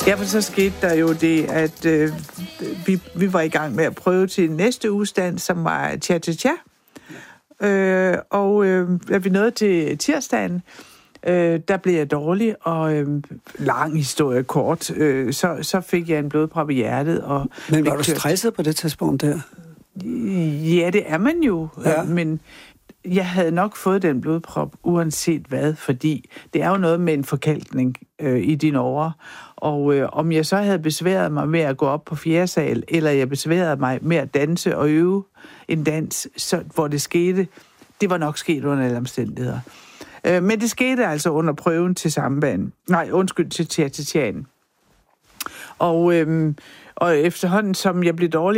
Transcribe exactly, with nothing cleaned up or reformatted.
Derfor så skete der jo det, at øh, vi, vi var i gang med at prøve til næste ugestand, som var cha-cha-cha. Øh, og øh, da vi nåede til tirsdagen, øh, der blev jeg dårlig, og øh, lang historie kort, øh, så, så fik jeg en blodprop i hjertet. Og Men var du stresset på det tidspunkt der? Ja, det er man jo, ja. Men jeg havde nok fået den blodprop, uanset hvad, fordi det er jo noget med en forkalkning øh, i dine årer. Og øh, om jeg så havde besværet mig med at gå op på fjerde sal, eller jeg besværede mig med at danse og øve en dans, så, hvor det skete, det var nok sket under alle omstændigheder. Øh, men det skete altså under prøven til samband. Nej, undskyld, til cha-cha-chaen. Og, øh, og efterhånden, som jeg blev dårlig,